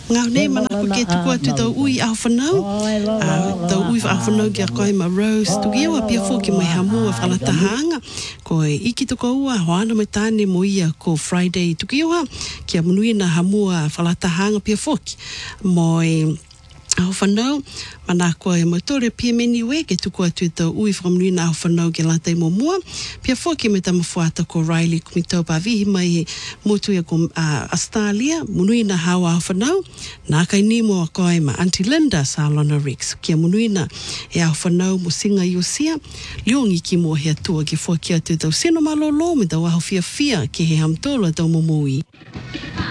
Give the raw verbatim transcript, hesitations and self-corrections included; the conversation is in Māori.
ngā nei mana ko ke tuku atu tau ui au whanau. Tau ui au whanau ki a koe ma Rose. Tuki ewa pia fōki mai hamua whalatahanga. Ko e iki tuko ua, hoana mai tāne mo ia ko Friday. Tuki ewa ki a munuina hamua whalatahanga pia fōki. Mo e au whanau, mana koe mautore pia meni we, ke tuku atu tau ui whakamunuina au whanau ke lantai mo mua. Pia fōki me tamafuata ko Riley kumitau pa vihi mai he motu ia ko uh, Australia, munuina hawa au whanau. Nā kai ni mo a koe ma Auntie Linda sa Lona Rex. Kia munuina e au whanau mo singa i o sia. Leongi ki mo hea tua ke fōki atu tau seno malolo me tau aho fia fia ke he hamtola tau momoi.